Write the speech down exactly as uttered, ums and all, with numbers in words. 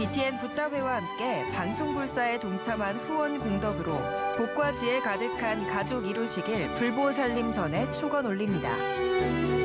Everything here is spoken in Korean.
이티엔 붓다회와 함께 방송불사에 동참한 후원 공덕으로 복과 지혜 가득한 가족 이루시길 불보살림 전에 축원 올립니다.